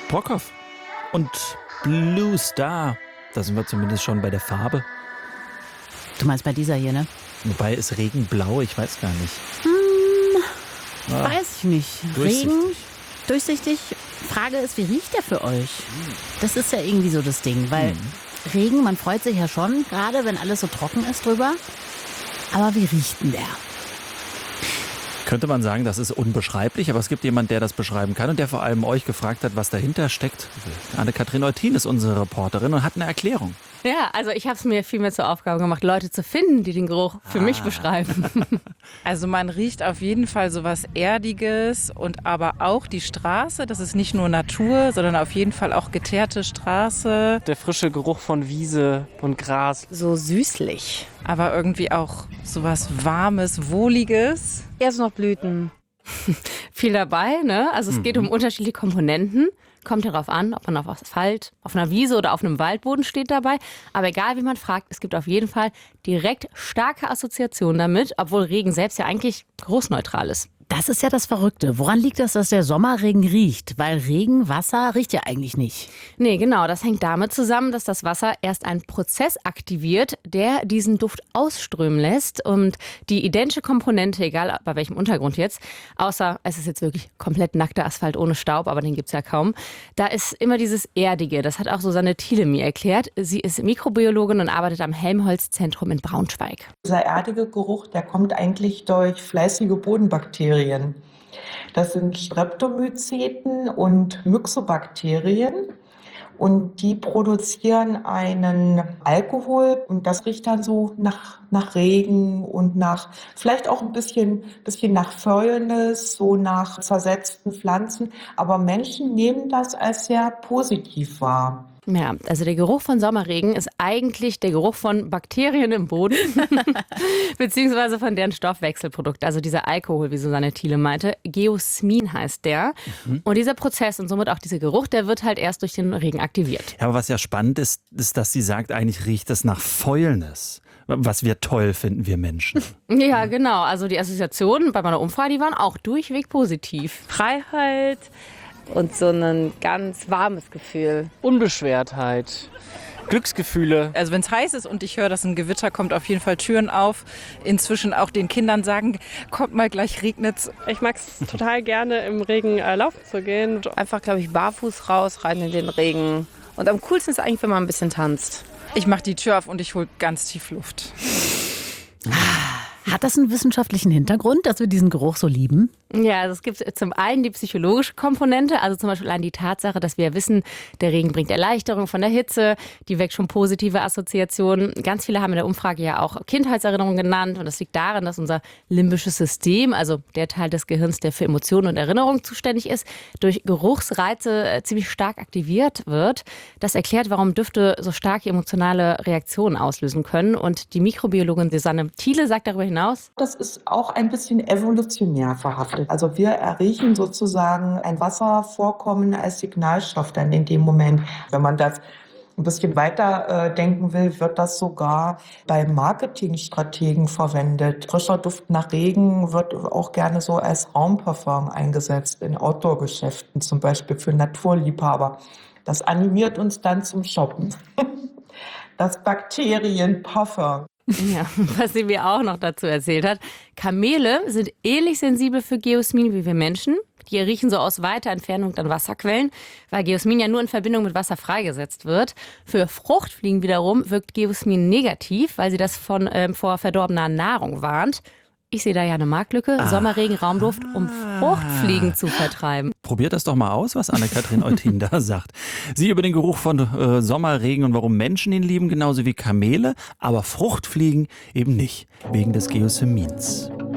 Brockhoff und Blue Star. Da sind wir zumindest schon bei der Farbe. Du meinst bei dieser hier, ne? Wobei ist Regen blau, ich weiß gar nicht. Weiß ich nicht. Durchsichtig. Regen, durchsichtig. Frage ist, wie riecht der für euch? Das ist ja irgendwie so das Ding, weil Regen, man freut sich ja schon, gerade wenn alles so trocken ist drüber. Aber wie riecht denn der? Könnte man sagen, das ist unbeschreiblich, aber es gibt jemanden, der das beschreiben kann und der vor allem euch gefragt hat, was dahinter steckt. Anne-Kathrin Eutin ist unsere Reporterin und hat eine Erklärung. Ja, also ich habe es mir vielmehr zur Aufgabe gemacht, Leute zu finden, die den Geruch für mich beschreiben. Also man riecht auf jeden Fall so was Erdiges und aber auch die Straße. Das ist nicht nur Natur, sondern auf jeden Fall auch geteerte Straße. Der frische Geruch von Wiese und Gras. So süßlich. Aber irgendwie auch so was Warmes, Wohliges. Erst noch Blüten. Viel dabei, ne? Also es geht um unterschiedliche Komponenten. Kommt darauf an, ob man auf Asphalt, auf einer Wiese oder auf einem Waldboden steht dabei. Aber egal, wie man fragt, es gibt auf jeden Fall direkt starke Assoziationen damit, obwohl Regen selbst ja eigentlich geruchsneutral ist. Das ist ja das Verrückte. Woran liegt das, dass der Sommerregen riecht? Weil Regen, Wasser riecht ja eigentlich nicht. Nee, genau. Das hängt damit zusammen, dass das Wasser erst einen Prozess aktiviert, der diesen Duft ausströmen lässt. Und die identische Komponente, egal bei welchem Untergrund jetzt, außer es ist jetzt wirklich komplett nackter Asphalt ohne Staub, aber den gibt's ja kaum, da ist immer dieses Erdige. Das hat auch Susanne Thiele mir erklärt. Sie ist Mikrobiologin und arbeitet am Helmholtz-Zentrum in Braunschweig. Dieser erdige Geruch, der kommt eigentlich durch fleißige Bodenbakterien. Das sind Streptomyceten und Myxobakterien und die produzieren einen Alkohol und das riecht dann so nach Regen und nach vielleicht auch ein bisschen nach Fäulnis, so nach zersetzten Pflanzen. Aber Menschen nehmen das als sehr positiv wahr. Ja, also der Geruch von Sommerregen ist eigentlich der Geruch von Bakterien im Boden, beziehungsweise von deren Stoffwechselprodukt, also dieser Alkohol, wie Susanne Thiele meinte. Geosmin heißt der. Und dieser Prozess und somit auch dieser Geruch, der wird halt erst durch den Regen aktiviert. Ja, aber was ja spannend ist, ist, dass sie sagt, eigentlich riecht es nach Fäulnis. Was wir toll finden, wir Menschen. Ja, genau. Also die Assoziationen bei meiner Umfrage, die waren auch durchweg positiv. Freiheit und so ein ganz warmes Gefühl. Unbeschwertheit. Glücksgefühle. Also wenn es heiß ist und ich höre, dass ein Gewitter kommt, auf jeden Fall Türen auf. Inzwischen auch den Kindern sagen, kommt mal, gleich regnet's. Ich mag es total gerne, im Regen laufen zu gehen. Einfach, glaube ich, barfuß raus, rein in den Regen. Und am coolsten ist eigentlich, wenn man ein bisschen tanzt. Ich mache die Tür auf und ich hole ganz tief Luft. Hat das einen wissenschaftlichen Hintergrund, dass wir diesen Geruch so lieben? Ja, also es gibt zum einen die psychologische Komponente, also zum Beispiel an die Tatsache, dass wir ja wissen, der Regen bringt Erleichterung von der Hitze, die weckt schon positive Assoziationen. Ganz viele haben in der Umfrage ja auch Kindheitserinnerungen genannt und das liegt daran, dass unser limbisches System, also der Teil des Gehirns, der für Emotionen und Erinnerungen zuständig ist, durch Geruchsreize ziemlich stark aktiviert wird. Das erklärt, warum Düfte so starke emotionale Reaktionen auslösen können und die Mikrobiologin Susanne Thiele sagt darüber hinaus: Das ist auch ein bisschen evolutionär verhaftet. Also wir erriechen sozusagen ein Wasservorkommen als Signalstoff dann in dem Moment. Wenn man das ein bisschen weiter denken will, wird das sogar bei Marketingstrategen verwendet. Frischer Duft nach Regen wird auch gerne so als Raumparfum eingesetzt in Outdoor-Geschäften, zum Beispiel für Naturliebhaber. Das animiert uns dann zum Shoppen. Das Bakterienparfum. Ja, was sie mir auch noch dazu erzählt hat: Kamele sind ähnlich sensibel für Geosmin wie wir Menschen. Die riechen so aus weiter Entfernung dann Wasserquellen, weil Geosmin ja nur in Verbindung mit Wasser freigesetzt wird. Für Fruchtfliegen wiederum wirkt Geosmin negativ, weil sie das vor verdorbener Nahrung warnt. Ich sehe da ja eine Marktlücke. Sommerregen, Raumduft, um Fruchtfliegen zu vertreiben. Probiert das doch mal aus, was Anne-Kathrin Eutin da sagt. Sie über den Geruch von Sommerregen und warum Menschen ihn lieben, genauso wie Kamele, aber Fruchtfliegen eben nicht, wegen des Geosemins.